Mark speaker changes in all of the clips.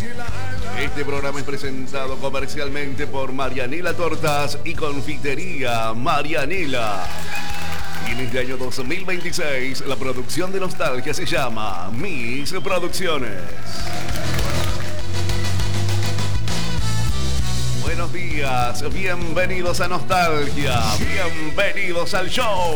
Speaker 1: Este programa es presentado comercialmente por Marianela Tortas y Confitería Marianela. Y en este año 2026, la producción de nostalgia se llama Mis Producciones. Buenos días, bienvenidos a Nostalgia, bienvenidos al show.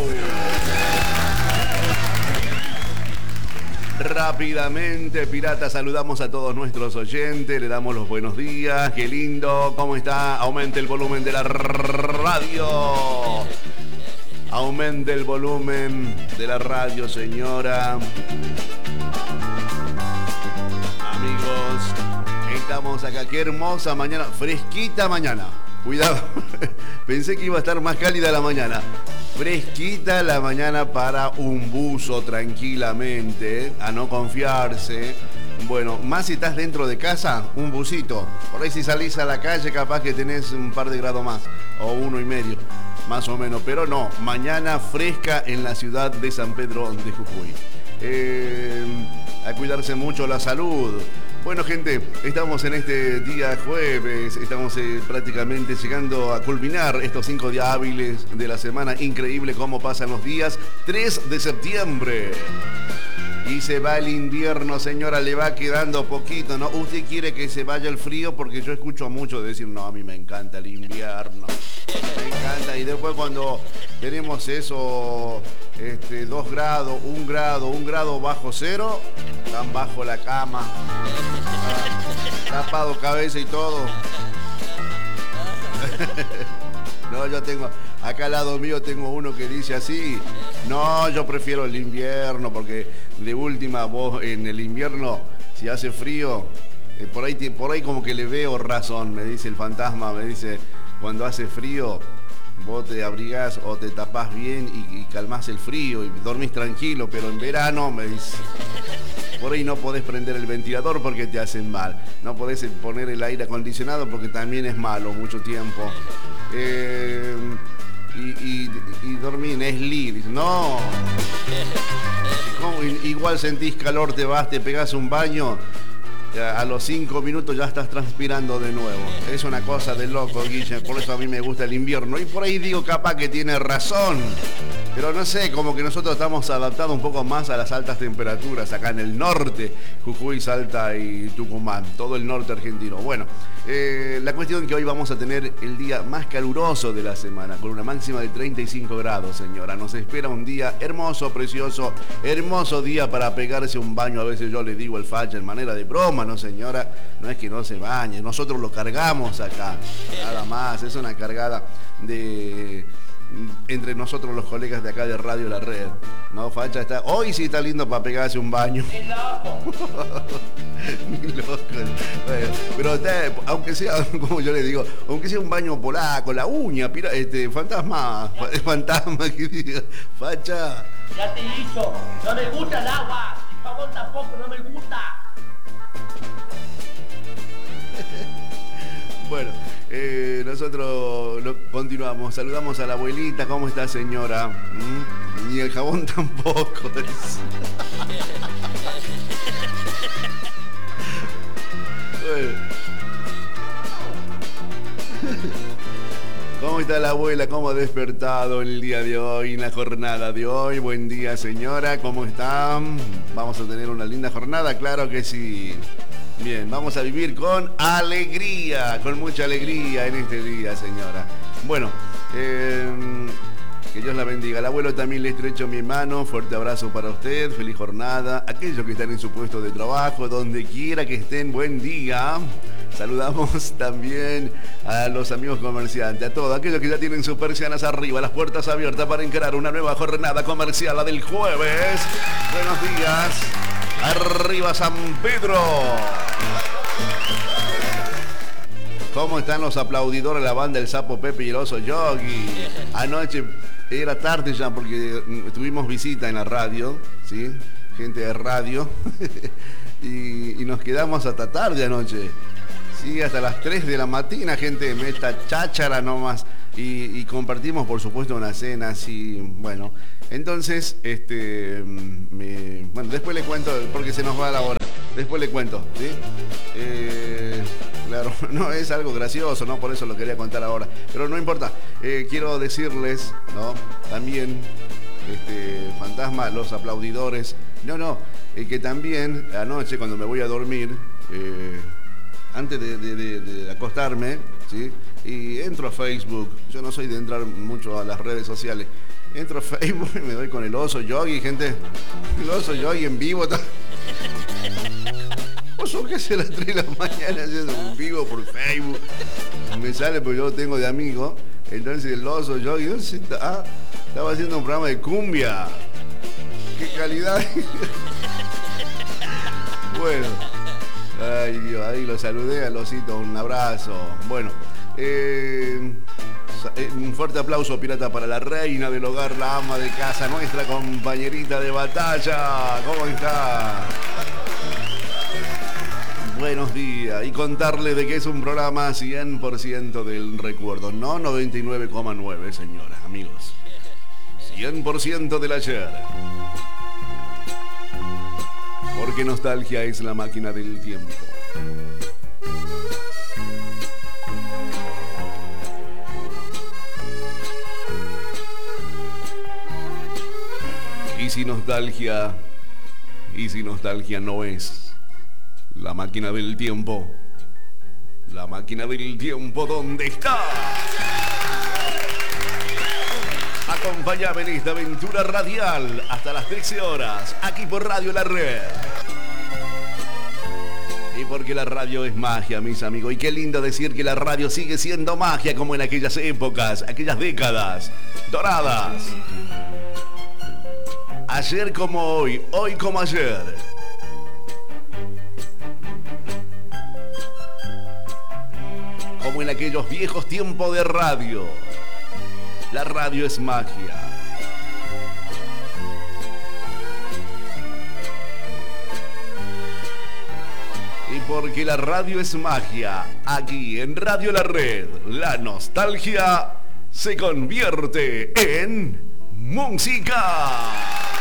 Speaker 1: Rápidamente, pirata, saludamos a todos nuestros oyentes, le damos los buenos días, qué lindo, ¿cómo está? Aumente el volumen de la radio. Aumente el volumen de la radio, señora. Amigos, estamos acá, qué hermosa mañana, fresquita mañana. Cuidado, pensé que iba a estar más cálida la mañana. Fresquita la mañana para un buzo tranquilamente, a no confiarse. Bueno, más si estás dentro de casa, un busito. Por ahí si salís a la calle capaz que tenés un par de grados más, o 1,5, más o menos. Pero no, mañana fresca en la ciudad de San Pedro de Jujuy. A cuidarse mucho la salud. Bueno, gente, estamos en este día jueves, estamos prácticamente llegando a culminar estos 5 días hábiles de la semana. Increíble cómo pasan los días. 3 de septiembre. Y se va el invierno, señora, le va quedando poquito, ¿no? Usted quiere que se vaya el frío, porque yo escucho mucho decir, no, a mí me encanta el invierno. Me encanta. Y después cuando tenemos eso, 2 grados, 1 grado bajo cero, están bajo la cama, tapado cabeza y todo. No, yo tengo, acá al lado mío tengo uno que dice así, no, yo prefiero el invierno, porque de última vos en el invierno, si hace frío, por ahí como que le veo razón, me dice el fantasma, me dice, cuando hace frío, vos te abrigás o te tapás bien y calmás el frío y dormís tranquilo, pero en verano, me dice, por ahí no podés prender el ventilador porque te hacen mal, no podés poner el aire acondicionado porque también es malo mucho tiempo. Y dormir es libre. No. Igual sentís calor, te vas, te pegás un baño, a los 5 minutos ya estás transpirando de nuevo. Es una cosa de loco, Guille. Por eso a mí me gusta el invierno. Y por ahí digo, capaz que tiene razón. Pero no sé, como que nosotros estamos adaptados un poco más a las altas temperaturas acá en el norte, Jujuy, Salta y Tucumán, todo el norte argentino. Bueno, la cuestión es que hoy vamos a tener el día más caluroso de la semana, con una máxima de 35 grados, señora. Nos espera un día hermoso, precioso, hermoso día para pegarse un baño. A veces yo le digo al facha en manera de broma, no señora, no es que no se bañe, nosotros lo cargamos acá, nada más, es una cargada entre nosotros los colegas de acá de Radio La Red. No, facha, hoy sí está lindo para pegarse un baño. ¡Qué loco! Loco. Bueno, pero aunque sea, como yo le digo, aunque sea un baño polaco, la uña, fantasma, que diga, facha.
Speaker 2: Ya te hizo, no me gusta el agua, el jabón tampoco, no me gusta.
Speaker 1: Bueno, nosotros continuamos. Saludamos a la abuelita. ¿Cómo está, señora? Ni el jabón tampoco. Bueno. ¿Cómo está la abuela? ¿Cómo ha despertado el día de hoy, en la jornada de hoy? Buen día, señora. ¿Cómo están? Vamos a tener una linda jornada, claro que sí. Bien, vamos a vivir con alegría, con mucha alegría en este día, señora. Bueno, que Dios la bendiga. Al abuelo también le estrecho mi mano, fuerte abrazo para usted, feliz jornada. Aquellos que están en su puesto de trabajo, donde quiera que estén, buen día. Saludamos también a los amigos comerciantes, a todos aquellos que ya tienen sus persianas arriba, las puertas abiertas para encarar una nueva jornada comercial, la del jueves. Buenos días. Arriba San Pedro. ¿Cómo están los aplaudidores de la banda El Sapo Pepe y el Oso Yogi? Anoche era tarde ya porque tuvimos visita en la radio, ¿sí? Gente de radio. y nos quedamos hasta tarde anoche. Sí, hasta las 3 de la mañana, gente, meta cháchara nomás. Y compartimos, por supuesto, una cena así, bueno. Entonces, bueno, después les cuento porque se nos va la hora. Después le cuento, ¿sí? Claro, no es algo gracioso, ¿no? Por eso lo quería contar ahora. Pero no importa. Quiero decirles, ¿no? También, fantasma, los aplaudidores. No, que también anoche cuando me voy a dormir, antes de acostarme, ¿sí? Y entro a Facebook. Yo no soy de entrar mucho a las redes sociales. Entro a Facebook y me doy con el oso yogi, gente. El oso yogi en vivo. ¿Oso qué hace a las 3 de la mañana haciendo un vivo por Facebook? Me sale porque yo lo tengo de amigo. Entonces el oso yogi, ¿dónde está? Ah, estaba haciendo un programa de cumbia. ¡Qué calidad! Bueno. Ay Dios, ahí lo saludé al osito, un abrazo. Bueno. Un fuerte aplauso, pirata, para la reina del hogar, la ama de casa, nuestra compañerita de batalla. ¿Cómo está? Buenos días. Y contarle de que es un programa 100% del recuerdo, no 99,9, señoras, amigos. 100% del ayer. Porque nostalgia es la máquina del tiempo. Y si nostalgia no es la máquina del tiempo, ¿dónde está? Acompáñame en esta aventura radial hasta las 13 horas, aquí por Radio La Red. Y porque la radio es magia, mis amigos. Y qué lindo decir que la radio sigue siendo magia como en aquellas épocas, aquellas décadas doradas. Ayer como hoy, hoy como ayer. Como en aquellos viejos tiempos de radio. La radio es magia. Y porque la radio es magia, aquí en Radio La Red, la nostalgia se convierte en música.